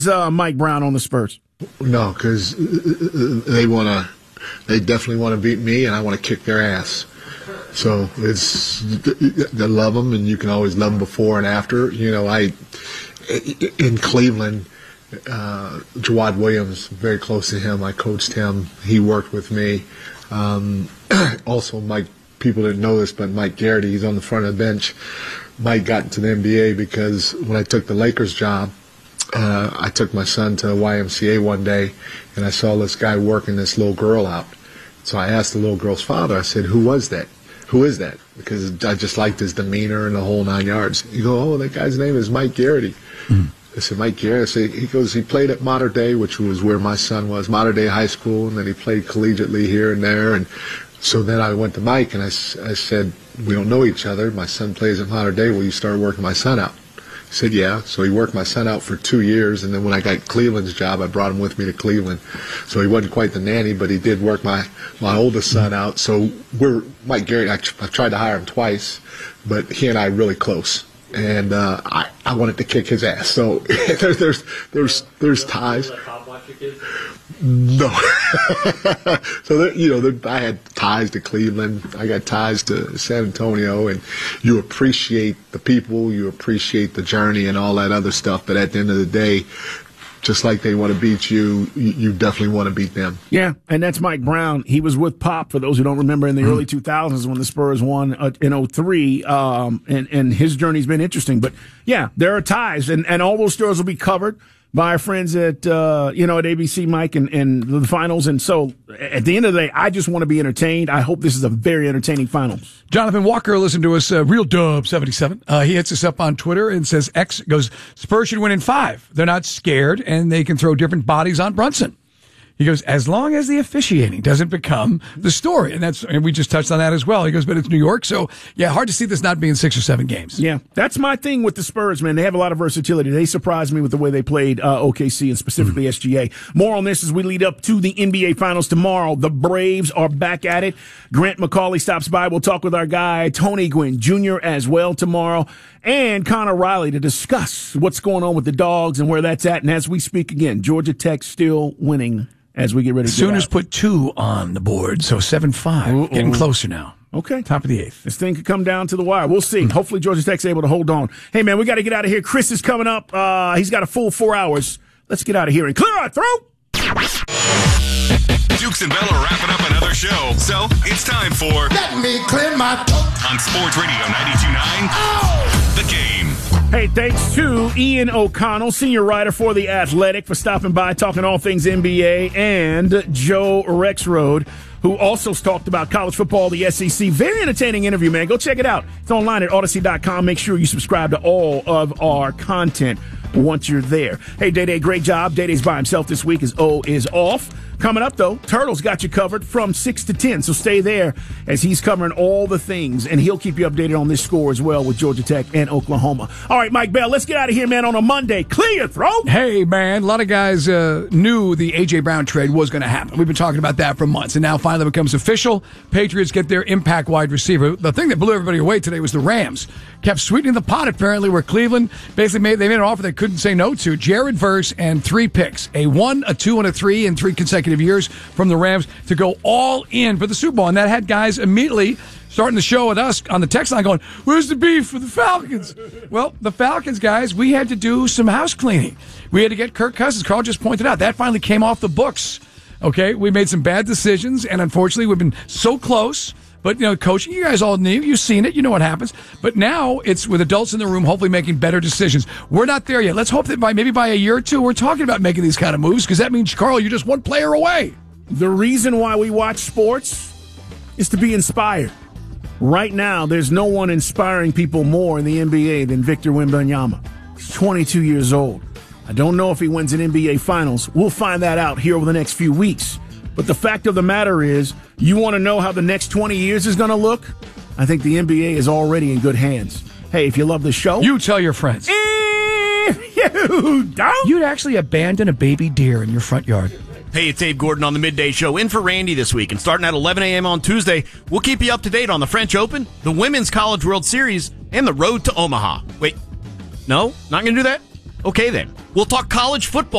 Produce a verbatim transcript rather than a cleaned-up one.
Uh, Mike Brown on the Spurs? No, because they want to. They definitely want to beat me, and I want to kick their ass. So it's I love them, and you can always love them before and after. You know, I in Cleveland, uh, Jawad Williams, very close to him. I coached him. He worked with me. Um, also, Mike. People didn't know this, but Mike Garrity, he's on the front of the bench. Mike got into the N B A because when I took the Lakers job, uh, I took my son to Y M C A one day, and I saw this guy working this little girl out. So I asked the little girl's father, I said, who was that? Who is that? Because I just liked his demeanor and the whole nine yards. He goes, oh, that guy's name is Mike Garrity. Mm. I said, Mike Garrity? I said, he goes, he played at Mater Dei, which was where my son was, Mater Dei High School, and then he played collegiately here and there, and so then I went to Mike, and I, I said, we don't know each other. My son plays at Mater Dei. Will you start working my son out? He said, yeah. So he worked my son out for two years, and then when I got Cleveland's job, I brought him with me to Cleveland. So he wasn't quite the nanny, but he did work my, my oldest son out. So we're Mike Garrity, I, I tried to hire him twice, but he and I are really close. And uh, I, I wanted to kick his ass. So there, there's there's there's ties. No. So there, you know, there, I had ties to Cleveland. I got ties to San Antonio, and you appreciate the people, you appreciate the journey, and all that other stuff. But at the end of the day, just like they want to beat you, you definitely want to beat them. Yeah, and that's Mike Brown. He was with Pop, for those who don't remember, in the mm-hmm. early two thousands when the Spurs won uh, in oh three, um, and, and his journey's been interesting. But, yeah, there are ties, and, and all those stories will be covered by our friends at, uh, you know, at A B C, Mike, and, and the finals. And so at the end of the day, I just want to be entertained. I hope this is a very entertaining finals. Jonathan Walker listened to us, uh, Real Dub seventy-seven. Uh, he hits us up on Twitter and says, X goes, Spurs should win in five. They're not scared, and they can throw different bodies on Brunson. He goes, as long as the officiating doesn't become the story. And that's, and we just touched on that as well. He goes, but it's New York. So, yeah, hard to see this not being six or seven games. Yeah, that's my thing with the Spurs, man. They have a lot of versatility. They surprised me with the way they played uh, O K C and specifically mm-hmm. S G A. More on this as we lead up to the N B A Finals tomorrow. The Braves are back at it. Grant McCauley stops by. We'll talk with our guy, Tony Gwynn Junior as well tomorrow. And Connor Riley to discuss what's going on with the Dogs and where that's at. And as we speak again, Georgia Tech still winning as we get ready to Sooners put two on the board, so seven five. Uh-oh. Getting closer now. Okay. Top of the eighth. This thing could come down to the wire. We'll see. Mm-hmm. Hopefully Georgia Tech's able to hold on. Hey, man, we got to get out of here. Chris is coming up. Uh, he's got a full four hours. Let's get out of here and clear our throat. Dukes and Bell are wrapping up another show, so it's time for Let Me Clear My Throat on Sports Radio ninety-two point nine. Oh! The Game. Hey, thanks to Ian O'Connell, senior writer for The Athletic, for stopping by, talking all things N B A, and Joe Rexrode, who also talked about college football, the S E C. Very entertaining interview, man. Go check it out. It's online at Odyssey dot com. Make sure you subscribe to all of our content once you're there. Hey, Day Day, great job. Day Day's by himself this week as O is off. Coming up, though, Turtle's got you covered from six to ten, so stay there as he's covering all the things, and he'll keep you updated on this score as well with Georgia Tech and Oklahoma. All right, Mike Bell, let's get out of here, man, on a Monday. Clear your throat. Hey, man, a lot of guys uh, knew the A J. Brown trade was going to happen. We've been talking about that for months, and now finally becomes official. Patriots get their impact wide receiver. The thing that blew everybody away today was the Rams. Kept sweetening the pot, apparently, where Cleveland basically made, they made an offer they couldn't say no to. Jared Verse and three picks, a one, a two, and a three in three consecutive years from the Rams to go all in for the Super Bowl. And that had guys immediately starting the show with us on the text line going, where's the beef for the Falcons? Well, the Falcons, guys, we had to do some house cleaning. We had to get Kirk Cousins. Carl just pointed out, that finally came off the books. Okay, we made some bad decisions, and unfortunately, we've been so close. But, you know, coaching, you guys all knew. You've seen it. You know what happens. But now it's with adults in the room, hopefully making better decisions. We're not there yet. Let's hope that by maybe by a year or two, we're talking about making these kind of moves, because that means, Carl, you're just one player away. The reason why we watch sports is to be inspired. Right now, there's no one inspiring people more in the N B A than Victor Wembanyama. He's twenty-two years old. I don't know if he wins an N B A Finals. We'll find that out here over the next few weeks. But the fact of the matter is, you want to know how the next twenty years is going to look? I think the N B A is already in good hands. Hey, if you love the show, you tell your friends. If you don't, you'd actually abandon a baby deer in your front yard. Hey, it's Abe Gordon on the Midday Show, in for Randy this week. And starting at eleven a.m. on Tuesday, we'll keep you up to date on the French Open, the Women's College World Series, and the road to Omaha. Wait, no? Not going to do that? Okay, then. We'll talk college football.